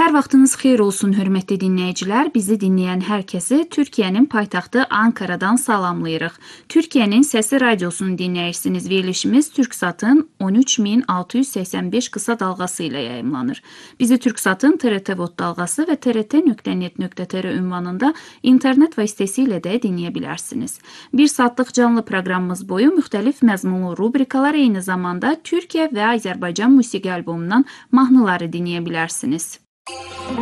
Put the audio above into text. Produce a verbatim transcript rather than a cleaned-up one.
Hər vaxtınız xeyir olsun, hörmətli dinləyicilər. Bizi dinləyən hər kəsi Türkiyənin paytaxtı Ankaradan salamlayırıq. Türkiyənin Səsi Radiosunu dinləyirsiniz. Verilişimiz Türksatın on üç min altı yüz səksən beş qısa dalğası ilə yayımlanır. Bizi Türksatın T R T Vod dalğası və T R T nöqtə net nöqtə T R ünvanında internet vasitəsilə də dinləyə bilərsiniz. Bir saatlıq canlı proqramımız boyu müxtəlif məzmunlu rubrikalar, eyni zamanda Türkiyə və Azərbaycan musiqi albomundan mahnıları dinləyə bilərsiniz.